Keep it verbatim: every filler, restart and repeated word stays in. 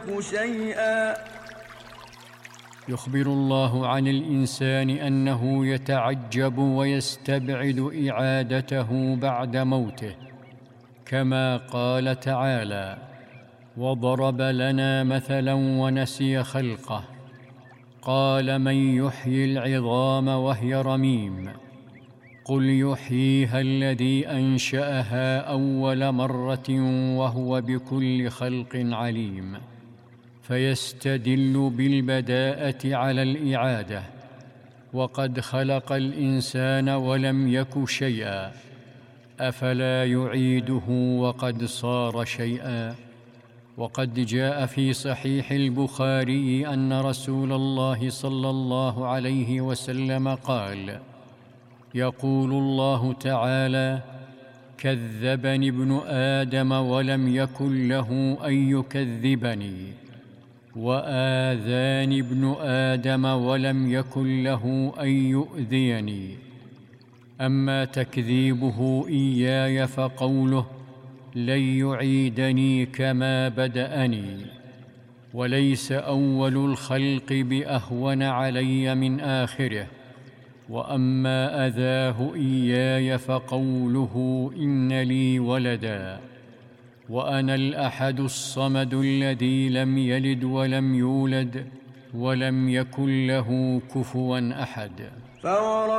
شيئا. يخبر الله عن الإنسان أنه يتعجب ويستبعد إعادته بعد موته، كما قال تعالى: وضرب لنا مثلا ونسي خلقه قال من يحيي العظام وهي رميم قل يحييها الذي أنشأها أول مرة وهو بكل خلق عليم. فيستدل بالبداءة على الإعادة، وقد خلق الإنسان ولم يك شيئا، أفلا يعيده وقد صار شيئا؟ وقد جاء في صحيح البخاري أن رسول الله صلى الله عليه وسلم قال: يقول الله تعالى: كذبني ابن آدم ولم يكن له أن يكذبني، وآذاني ابن آدم ولم يكن له أن يؤذيني. أما تكذيبه إياي فقوله: لن يعيدني كما بدأني، وليس أول الخلق بأهون علي من آخره. وأما أذاه إياي فقوله: إن لي ولدا وأنا الأحد الصمد الذي لم يلد ولم يولد ولم يكن له كفوا أحد.